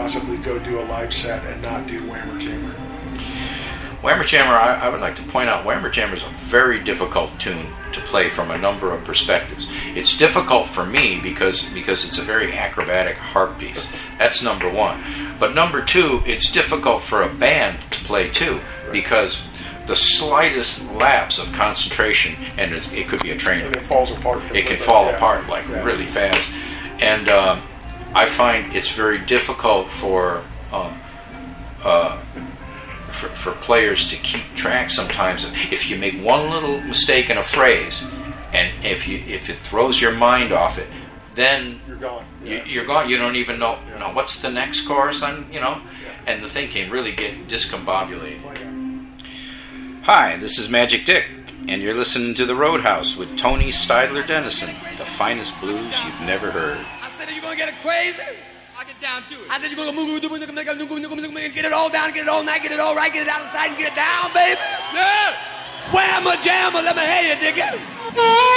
possibly go do a live set and not do Whammer Jammer? Whammer Jammer, I would like to point out, Whammer Jammer is a very difficult tune to play from a number of perspectives. It's difficult for me because it's a very acrobatic harp piece. That's number one. But number two, it's difficult for a band to play too, because the slightest lapse of concentration, and it could be a train. And it falls apart. It can fall apart really fast. And I find it's very difficult for players to keep track sometimes. If you make one little mistake in a phrase, and if it throws your mind off it, then you're gone. You're gone. You don't even know. What's the next chorus? And the thing can really get discombobulated. Hi, this is Magic Dick, and you're listening to The Roadhouse with Tony Stidler Dennison, the finest blues you've never heard. I said, are you gonna get it crazy? I get down to it. I said, you're gonna move, get it all down, get it all night, get it all right, get it out of sight, and get it down, baby. Yeah. Whammer jammer, let me hear you, dig it.